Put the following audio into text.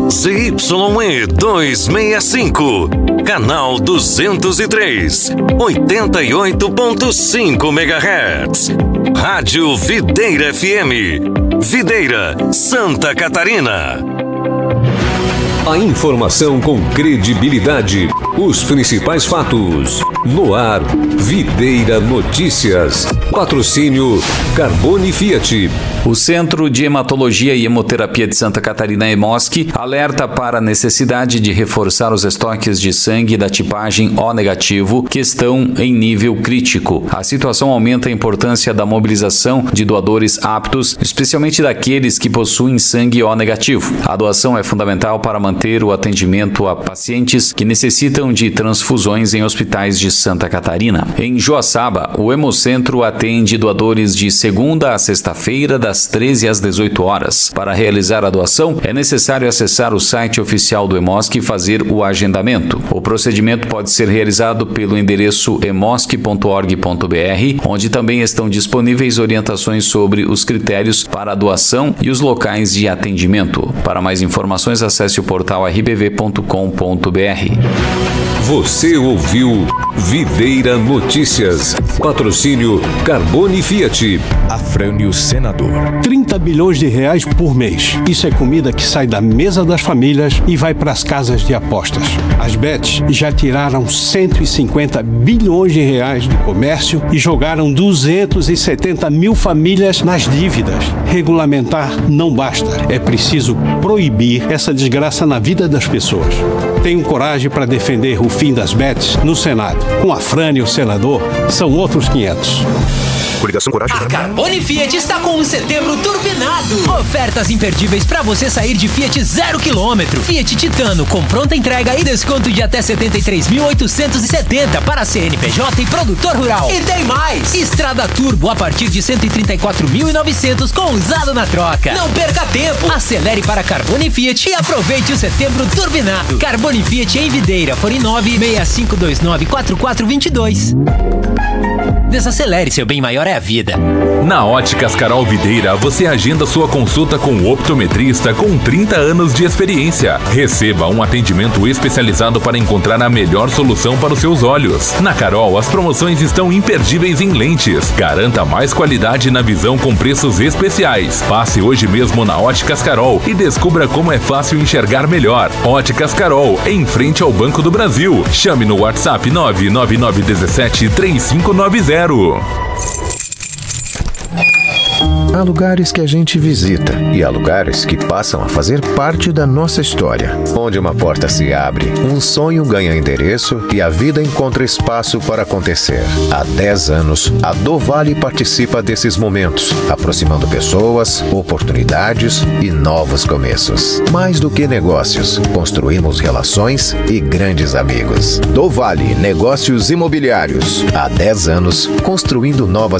ZYE 265, canal 203, 88.5 MHz. Rádio Videira FM, Videira, Santa Catarina. A informação com credibilidade, os principais fatos. No ar, Videira Notícias. Patrocínio Carbone Fiat. O Centro de Hematologia e Hemoterapia de Santa Catarina, EMOSC, alerta para a necessidade de reforçar os estoques de sangue da tipagem O negativo, que estão em nível crítico. A situação aumenta a importância da mobilização de doadores aptos, especialmente daqueles que possuem sangue O negativo. A doação é fundamental para manter o atendimento a pacientes que necessitam de transfusões em hospitais de Santa Catarina. Em Joaçaba, o Hemocentro atende doadores de segunda a sexta-feira, das 13 às 18 horas. Para realizar a doação, é necessário acessar o site oficial do EMOSC e fazer o agendamento. O procedimento pode ser realizado pelo endereço emosc.org.br, onde também estão disponíveis orientações sobre os critérios para a doação e os locais de atendimento. Para mais informações, acesse o portal rbv.com.br. Você ouviu Videira Notícias. Patrocínio Carbone Fiat. Afrânio Senador. 30 bilhões de reais por mês. Isso é comida que sai da mesa das famílias e vai para as casas de apostas. As bets já tiraram 150 bilhões de reais do comércio e jogaram 270 mil famílias nas dívidas. Regulamentar não basta. É preciso proibir essa desgraça na vida das pessoas. Tenho coragem para defender o fim das bets no Senado. Com Afrânio Senador, são outros 500. Coligação Coragem. A Carbone Fiat está com o setembro turbinado. Ofertas imperdíveis para você sair de Fiat 0 km. Fiat Titano com pronta entrega e desconto de até 73.870 para CNPJ e produtor rural. E tem mais! Estrada Turbo a partir de 134.900 com usado na troca. Não perca tempo. Acelere para Carbone Fiat e aproveite o setembro turbinado. Carbone Fiat em Videira, fone 965294422. Desacelere, seu bem maior é a vida. Na Óticas Carol Videira, você agenda sua consulta com o optometrista com 30 anos de experiência. Receba um atendimento especializado para encontrar a melhor solução para os seus olhos. Na Carol, as promoções estão imperdíveis em lentes. Garanta mais qualidade na visão com preços especiais. Passe hoje mesmo na Óticas Carol e descubra como é fácil enxergar melhor. Óticas Carol, em frente ao Banco do Brasil. Chame no WhatsApp 99917-3590. Há lugares que a gente visita e há lugares que passam a fazer parte da nossa história. Onde uma porta se abre, um sonho ganha endereço e a vida encontra espaço para acontecer. Há 10 anos, a Dovale participa desses momentos, aproximando pessoas, oportunidades e novos começos. Mais do que negócios, construímos relações e grandes amigos. Dovale Negócios Imobiliários. Há 10 anos, construindo novas